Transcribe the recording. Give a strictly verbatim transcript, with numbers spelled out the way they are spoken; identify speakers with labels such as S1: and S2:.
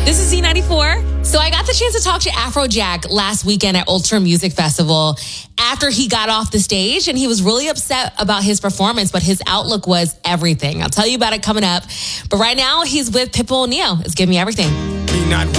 S1: This is Z ninety-four. So I got the chance to talk to Afrojack last weekend at Ultra Music Festival after he got off the stage, and he was really upset about his performance, but his outlook was everything. I'll tell you about it coming up. But right now, he's with Pitbull Neo. It's Give Me Everything.